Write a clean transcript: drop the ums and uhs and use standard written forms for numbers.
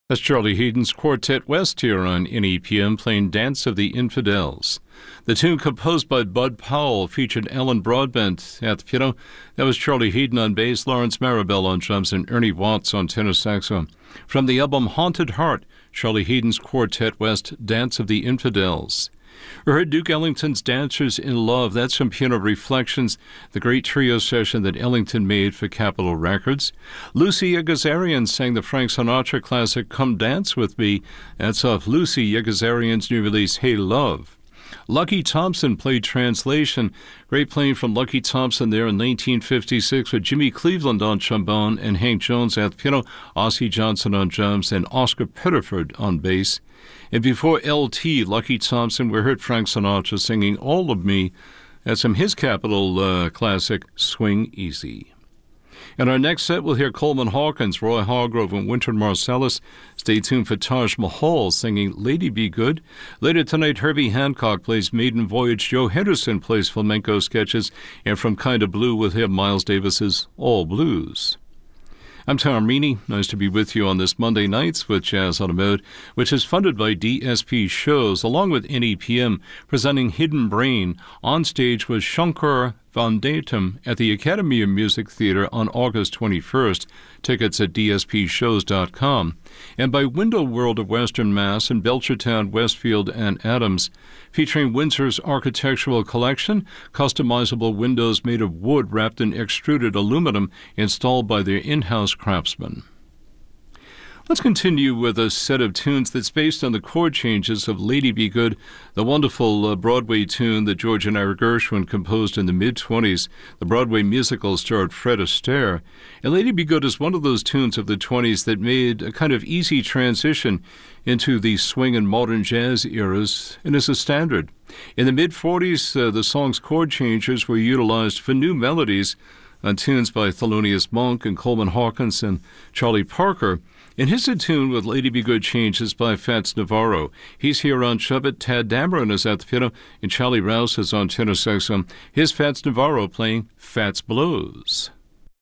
That's Charlie Hayden's Quartet West here on NEPM playing Dance of the Infidels. The tune composed by Bud Powell featured Alan Broadbent at the piano. That was Charlie Hayden on bass, Lawrence Marabelle on drums, and Ernie Watts on tenor saxophone. From the album Haunted Heart, Charlie Hayden's Quartet West, Dance of the Infidels. We heard Duke Ellington's Dancers in Love. That's from Piano Reflections, the great trio session that Ellington made for Capitol Records. Lucy Yegazarian sang the Frank Sinatra classic Come Dance With Me. That's off Lucy Yegazarian's new release Hey Love. Lucky Thompson played translation. Great playing from Lucky Thompson there in 1956 with Jimmy Cleveland on trombone and Hank Jones at the piano, Ossie Johnson on drums, and Oscar Pettiford on bass. And before LT, Lucky Thompson, we heard Frank Sinatra singing All of Me. That's from his Capitol classic, Swing Easy. In our next set, we'll hear Coleman Hawkins, Roy Hargrove, and Wynton Marsalis. Stay tuned for Taj Mahal singing Lady Be Good. Later tonight, Herbie Hancock plays Maiden Voyage. Joe Henderson plays flamenco sketches. And from Kinda Blue, we'll hear Miles Davis's All Blues. I'm Tom Meany. Nice to be with you on this Monday nights with Jazz on the Mode, which is funded by DSP Shows, along with NEPM, presenting Hidden Brain on stage with Shankar Vandatam at the Academy of Music Theater on August 21st. Tickets at dspshows.com. And by Window World of Western Mass in Belchertown, Westfield, and Adams, featuring Windsor's architectural collection, customizable windows made of wood wrapped in extruded aluminum installed by their in-house craftsmen. Let's continue with a set of tunes that's based on the chord changes of Lady Be Good, the wonderful Broadway tune that George and Ira Gershwin composed in the mid-20s. The Broadway musical starred Fred Astaire. And Lady Be Good is one of those tunes of the 20s that made a kind of easy transition into the swing and modern jazz eras and is a standard. In the mid-40s, the song's chord changes were utilized for new melodies on tunes by Thelonious Monk and Coleman Hawkins and Charlie Parker. And here's a tune with Lady Be Good changes by Fats Navarro. He's here on trumpet, Tad Dameron is at the piano, and Charlie Rouse is on tenor saxophone. Here's Fats Navarro playing Fats Blows.